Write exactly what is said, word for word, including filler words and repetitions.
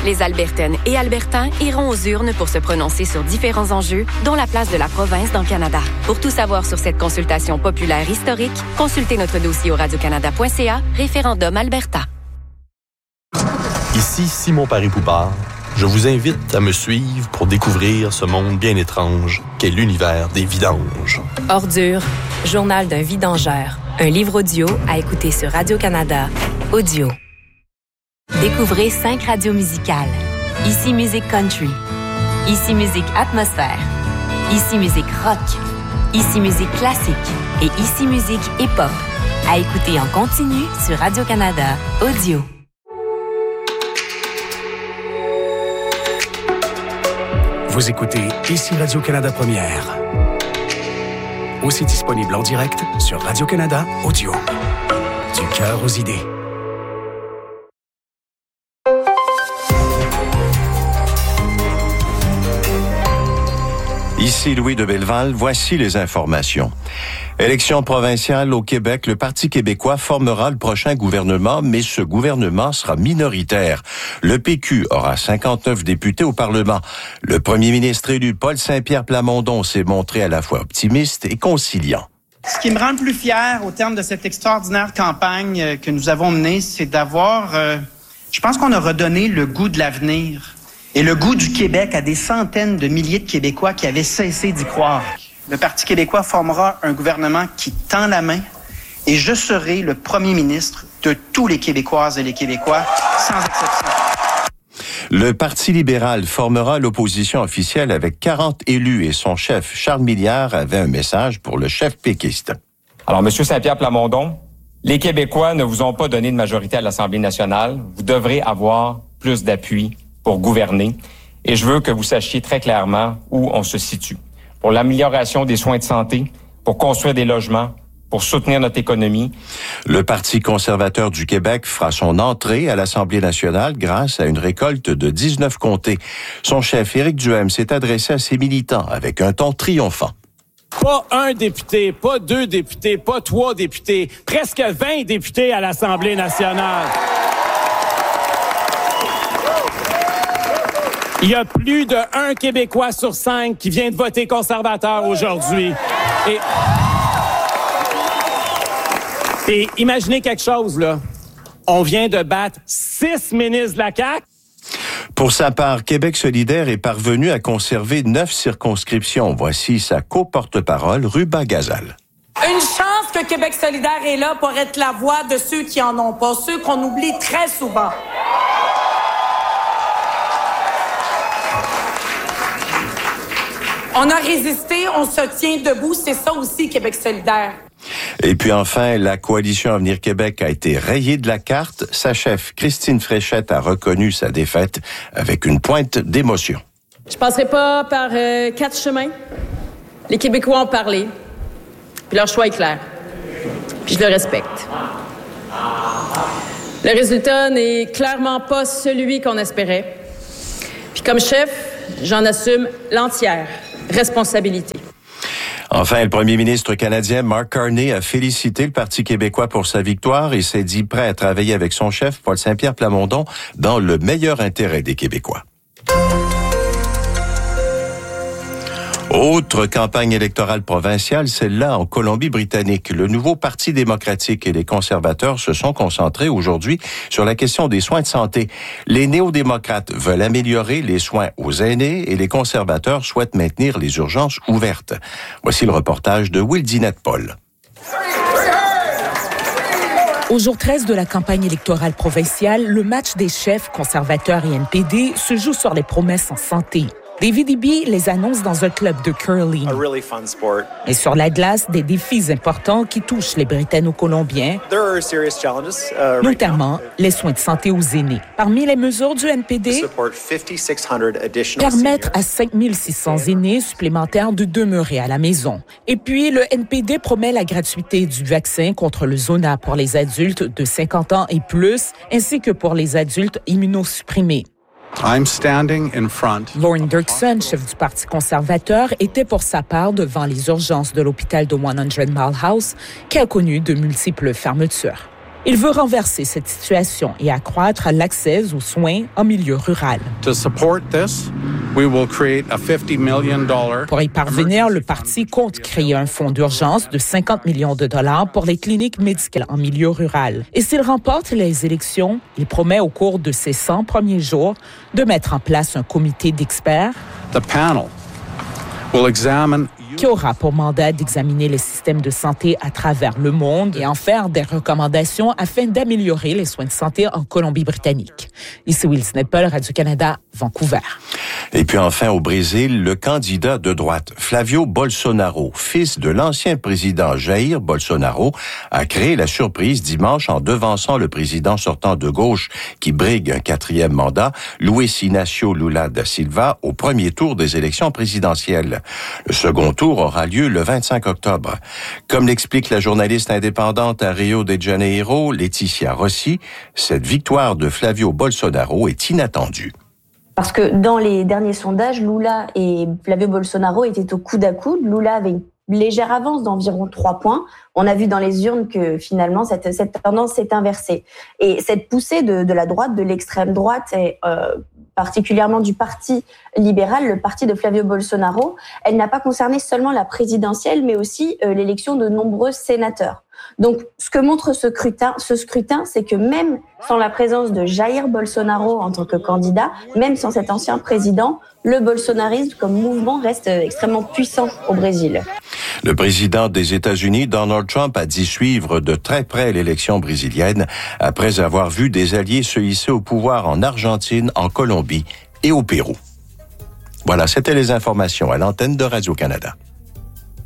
Les Albertaines et Albertains iront aux urnes pour se prononcer sur différents enjeux, dont la place de la province dans le Canada. Pour tout savoir sur cette consultation populaire historique, consultez notre dossier au radio canada point c a, référendum Alberta. Ici Simon Paris-Poupard. Je vous invite à me suivre pour découvrir ce monde bien étrange qu'est l'univers des vidanges. Ordure, journal d'un vidangeur. Un livre audio à écouter sur Radio-Canada Audio. Découvrez cinq radios musicales. Ici Musique Country. Ici Musique Atmosphère. Ici Musique Rock. Ici Musique Classique. Et Ici Musique Hip-Hop. À écouter en continu sur Radio-Canada Audio. Vous écoutez Ici Radio-Canada Première. Aussi disponible en direct sur Radio-Canada Audio. Du cœur aux idées. Ici Louis de Belleval, voici les informations. Élection provinciale au Québec, le Parti québécois formera le prochain gouvernement, mais ce gouvernement sera minoritaire. Le P Q aura cinquante-neuf députés au Parlement. Le premier ministre élu, Paul Saint-Pierre Plamondon, s'est montré à la fois optimiste et conciliant. Ce qui me rend le plus fier au terme de cette extraordinaire campagne que nous avons menée, c'est d'avoir, euh, je pense qu'on a redonné le goût de l'avenir et le goût du Québec à des centaines de milliers de Québécois qui avaient cessé d'y croire. Le Parti québécois formera un gouvernement qui tend la main et je serai le premier ministre de tous les Québécoises et les Québécois, sans exception. Le Parti libéral formera l'opposition officielle avec quarante élus et son chef, Charles Milliard, avait un message pour le chef péquiste. Alors, M. Saint-Pierre Plamondon, les Québécois ne vous ont pas donné de majorité à l'Assemblée nationale. Vous devrez avoir plus d'appui pour gouverner. Et je veux que vous sachiez très clairement où on se situe. Pour l'amélioration des soins de santé, pour construire des logements, pour soutenir notre économie. Le Parti conservateur du Québec fera son entrée à l'Assemblée nationale grâce à une récolte de dix-neuf comtés. Son chef, Éric Duhaime, s'est adressé à ses militants avec un ton triomphant. Pas un député, pas deux députés, pas trois députés, presque vingt députés à l'Assemblée nationale. Il y a plus de un Québécois sur cinq qui vient de voter conservateur aujourd'hui. Et, et imaginez quelque chose, là. On vient de battre six ministres de la C A Q. Pour sa part, Québec solidaire est parvenu à conserver neuf circonscriptions. Voici sa co-porte-parole, Ruba Gazal. Une chance que Québec solidaire est là pour être la voix de ceux qui en ont pas, ceux qu'on oublie très souvent. On a résisté, on se tient debout, c'est ça aussi Québec solidaire. Et puis enfin, la coalition Avenir Québec a été rayée de la carte. Sa chef, Christine Fréchette, a reconnu sa défaite avec une pointe d'émotion. Je passerai pas par euh, quatre chemins. Les Québécois ont parlé. Puis leur choix est clair. Puis je le respecte. Le résultat n'est clairement pas celui qu'on espérait. Puis comme chef, j'en assume l'entière responsabilité. Enfin, le premier ministre canadien Mark Carney a félicité le Parti québécois pour sa victoire et s'est dit prêt à travailler avec son chef, Paul Saint-Pierre Plamondon, dans le meilleur intérêt des Québécois. Autre campagne électorale provinciale, celle-là en Colombie-Britannique. Le nouveau Parti démocratique et les conservateurs se sont concentrés aujourd'hui sur la question des soins de santé. Les néo-démocrates veulent améliorer les soins aux aînés et les conservateurs souhaitent maintenir les urgences ouvertes. Voici le reportage de Wildinette Paul. Au jour treize de la campagne électorale provinciale, le match des chefs conservateurs et N P D se joue sur les promesses en santé. David Eby les annonce dans un club de curling. Really fun sport. Et sur la glace, des défis importants qui touchent les Britanno-Colombiens, uh, notamment right les soins de santé aux aînés. Parmi les mesures du N P D, permettre à cinq mille six cents aînés supplémentaires de demeurer à la maison. Et puis, le N P D promet la gratuité du vaccin contre le Zona pour les adultes de cinquante ans et plus, ainsi que pour les adultes immunosupprimés. I'm standing in front. Lauren Dirksen, chef du Parti conservateur, était pour sa part devant les urgences de l'hôpital de cent Mile House, qui a connu de multiples fermetures. Il veut renverser cette situation et accroître l'accès aux soins en milieu rural. To support this, we will create a fifty million dollars. Pour y parvenir, le parti compte créer un fonds d'urgence de cinquante millions de dollars pour les cliniques médicales en milieu rural. Et s'il remporte les élections, il promet au cours de ses cent premiers jours de mettre en place un comité d'experts The panel will examine qui aura pour mandat d'examiner les systèmes de santé à travers le monde et en faire des recommandations afin d'améliorer les soins de santé en Colombie-Britannique. Ici Will Snepple, Radio-Canada, Vancouver. Et puis enfin, au Brésil, le candidat de droite, Flavio Bolsonaro, fils de l'ancien président Jair Bolsonaro, a créé la surprise dimanche en devançant le président sortant de gauche qui brigue un quatrième mandat, Luiz Inácio Lula da Silva, au premier tour des élections présidentielles. Le second tour aura lieu le vingt-cinq octobre. Comme l'explique la journaliste indépendante à Rio de Janeiro, Laetitia Rossi, cette victoire de Flavio Bolsonaro est inattendue. Parce que dans les derniers sondages, Lula et Flavio Bolsonaro étaient au coude à coude. Lula avait une légère avance d'environ trois points. On a vu dans les urnes que finalement cette, cette tendance s'est inversée. Et cette poussée de, de la droite, de l'extrême droite, et euh, particulièrement du parti libéral, le parti de Flavio Bolsonaro, elle n'a pas concerné seulement la présidentielle, mais aussi euh, l'élection de nombreux sénateurs. Donc, ce que montre ce scrutin, ce scrutin, c'est que même sans la présence de Jair Bolsonaro en tant que candidat, même sans cet ancien président, le bolsonarisme comme mouvement reste extrêmement puissant au Brésil. Le président des États-Unis, Donald Trump, a dit suivre de très près l'élection brésilienne après avoir vu des alliés se hisser au pouvoir en Argentine, en Colombie et au Pérou. Voilà, c'était les informations à l'antenne de Radio-Canada.